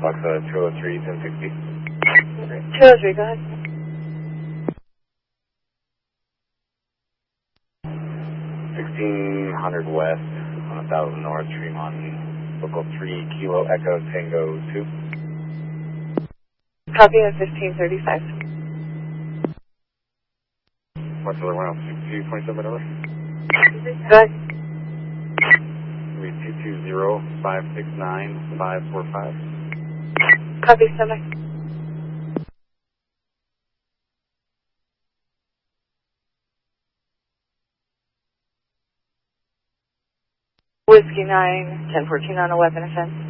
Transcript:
Fox 203, 1060. 203, go ahead. 1600 West, 1000 North, Tremont, local 3, Kilo Echo Tango 2. Copy at 1535. What's the round? 6227 over? Go ahead. 220-569-545. Copy, standby. Whiskey 9, 1014 on a weapon offense.